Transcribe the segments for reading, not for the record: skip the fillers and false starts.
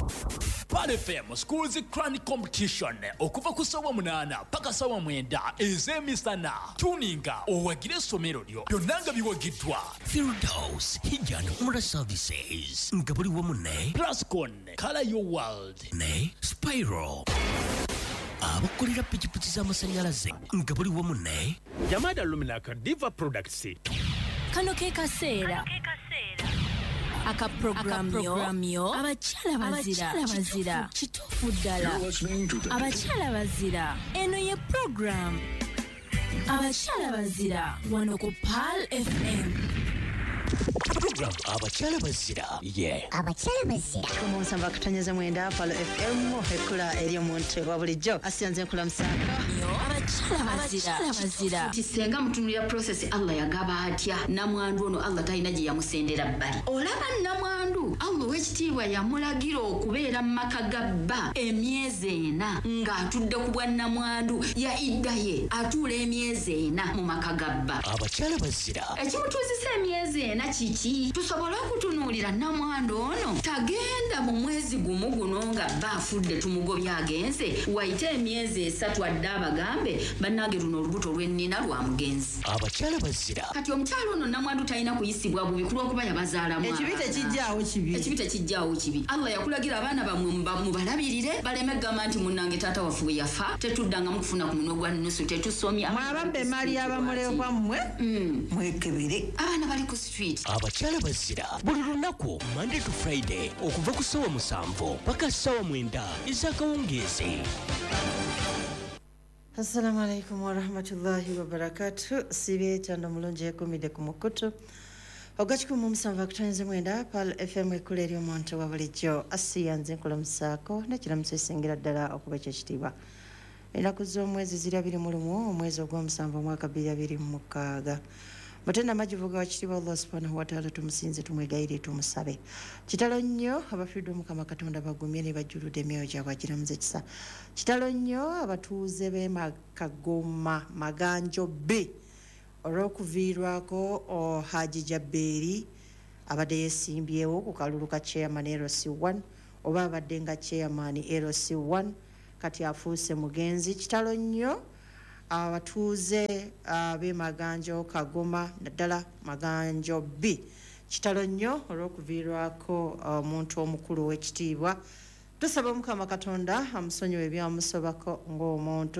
Pal FM Schools Crown Competition okuva ku ssaawa 8 paka ssaawa 9 ez'emisana. Tuninga owagire essomero lyo byonna nga biwagiddwa. Firdaus Hijjan Umrah Services nga buli wamu ne Plascon Color Your World ne Spiral abakolera pikipiki z'amasannyalaze nga buli wamu ne Yamada Luminaka Diva Products. Kano ke kaseera akaprogramyo abakyala bazira kituufu ddala abakyala bazira eno ye program abakyala bazira wano ku Pal FM. program abakyala bazira abakyala bazira kumusamba kutanyeza mwenda Pal FM ekula eri omuntu wa bulijjo asiyanze nkula musaka abakyala bazira tisenga mutunulira process Allah yagaba atya namwandu ono Allah talina gye yamusendera bbali olaba namwandu Allah wekitiibwa yamulagira okubeera mu maka gabba emyezi 4 ng'atudde ku bwa namwandu ya iddaye atuula emyezi 4 mu maka gabba abakyala bazira ekimutuuzisa emyezi 4 kiki tusobole okutunuulira namwandu ono tagenda mu mwezi gumu guno nga baafudde tumugobya agenze wayite emyezi 3 adde abagambe bannange luno olubuto lw'ennina lwa mugenzi abakyala bazira kati omukyalo ono namwandu talina kuyisibwa bubi kulw'okuba yabazaalamu ekibi tekijjaawo kibi Allah yakulagira abaana bamwe mubalabirire baleme gamba nti munnange taata waffe bwe yafa tetuddangamu kufuna ku muno gwa nusu tetusomya mwabambe mali y'abamulekwa mmwe mwekebere abaana bali ku street abakyala bazira buli lunaku Monday to Friday okuva ku ssaawa 7 paka ssaawa 9 ez'akawungeezi. Assalamu alaikum wa rahmatullahi wa barakatuh. Sibe chanda mulonje yakumide kumukutu. Ogachikumu musanva kutanze mwenda Pal FM ekula eri omuntu wa bulijjo asiyanze nkola musako nekira musesingira ddala okuba kyekitiibwa. Ennaku z'omwezi ziri 21 omwezi ogw'omusanvu omwaka 2026. Mutenda majivuga wa kitiibwa Allah subhanahu wa ta'ala tumusinze tumwegayire tumusabe. Kitalo nnyo abafiddwa Mukama Katonda bagumye ne bajjuludde emyoyo gyabwe agiramuze kisa. Kitalo nnyo abatuuze b'e Kagoma Maganjo B olw'okuviirwako Haji Jabbeeri abadde yeesimbyewo ku kalulu ka chairman LC1 oba abadde nga chairman LC1 kati afuuse mugenzi. Kitalo nnyo abatuuze b'e Maganjo Kagoma naddala Maganjo B. Kitalo nnyo olw'okuviirwako omuntu omukulu w'ekitiibwa. Tusaba Mukama Katonda amusonyiwe ebyamusobako ng'omuntu.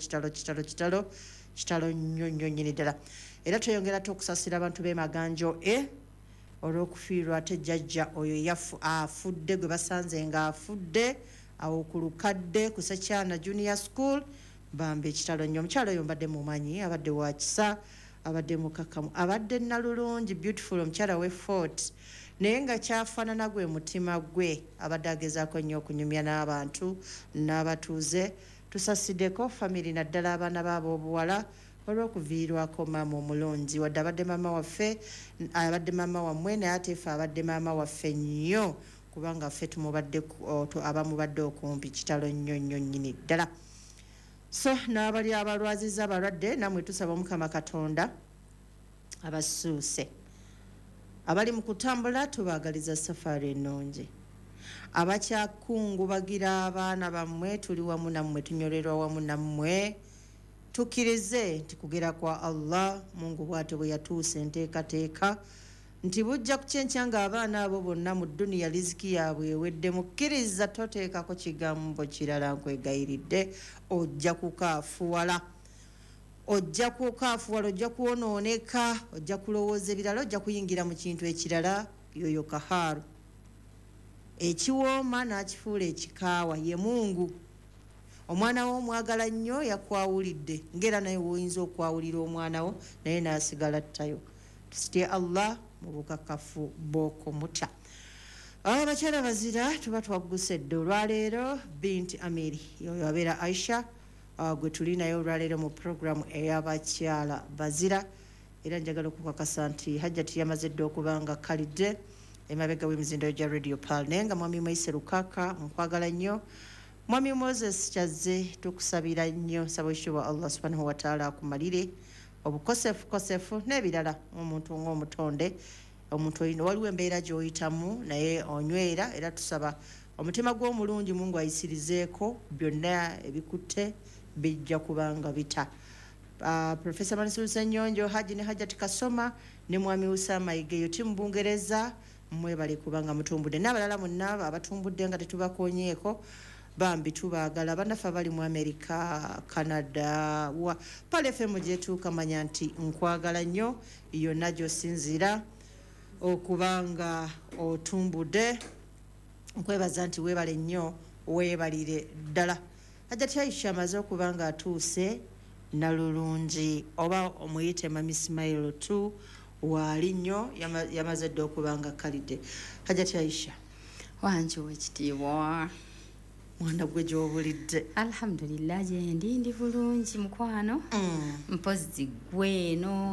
Kitalo nnyo nnyini ddala. Era tweyongera okusasira abantu b'e Maganjo olw'okufiirwa ate jjajja oyo afudde gwe basanze ng'afudde awo ku Lukadde ku Sekyana Junior School. Bambe kitalo nnyo. Omukyalo oyo mbadde mumanyi abadde wa kisa abadde mukakamu abadde nalulungi beautiful omukyala we Fort naye nga kyafaanana gwe mutima gwe abadde agezaako nnyo okunyumya n'abantu n'abatuuze. Tusasiddeko family naddala abaana baabo obuwala olw'okuviirwako maama omulungi wadde abadde maama waffe abadde maama wammwe naye ate ffe abadde maama waffe nnyo kubanga ffe tumubadde abamubadde okumpi. Kitalo nnyo nnyini ddala. So n'abali abalwaziza abalwadde namwe tusaba Mukama Katonda abasuuse abali mu kutambula tubaagaliza safari ennungi abakyakungubagira abaana bammwe tuli wamu nammwe tunyolerwa wamu nammwe tukkirize nti kugera kwa Allah Mungu bw'ate bwe yatuusa enteekateeka nti bujja kukyenkya ng'abaana abo bonna mu dduniya riziki yaabwe ewedde. Mukkiriza toteekako kigambo kirala nkwegayiridde ojja kukaafuwala ojja kuwonooneka ojja kulowooza ebirala ojja kuyingira mu kintu ekirala. Yoyo kahaaru ekiwooma n'akifuula ekikaawa ye Mungu. Omwana wo omwagala nnyo yakwawulidde ng'era naye woyinza okwawulira omwana wo naye n'asigala ttayo. Tusitye Allah mu bukakafu bw'okumuta. Abakyala bazira tuba twaggusedde olwaleero Binti Amiri yoyo abeera Aisha gwe tuli naye olwaleero mu programu ey'abakyala bazira. Era njagala okukakasa nti Hajjati yamaze dda okubanga kalidde emabega w'emizindo gya Radio Pal naye nga mwami Maise Lukaka nkwagala nnyo. Mwami Moses Kyazze tukusabira nnyo nsaba ekitiibwa Allah subhanahu wa ta'ala akumalire obukosefu n'ebirala omuntu ng'omutonde omuntu olina waliwo embeera gy'oyitamu naye onywera era tusaba omutima gw'omulungi Mungu ayisirizeeko byonna ebikutte bijja kubanga bita. Professor Mansur Ssenyonjo, Haji ne Hajati Kasoma ne Mwami Usama Igeyo timu Bungereza mwebale kubanga mutumbudde n'abalala munna abatumbudde nga tetubakonyeeko bambi tubaagala banaffe bali mu America, Canada, pale FM gyetuuka manya nti nkwagala nnyo yonna gy'osinzira okubanga otumbudde nkwebaza nti weebale nnyo weebalire ddala. Hajati Aisha amaze okubanga atuuse nalulungi oba omuyite Mami Smile 2 waali nnyo yamaze dda okubanga kalidde. Hajati Aisha wanjo wekitiibwa mwana gwe gy'obulidde. Alhamdulillah gyendi ndi bulungi mukwano mpozi gweno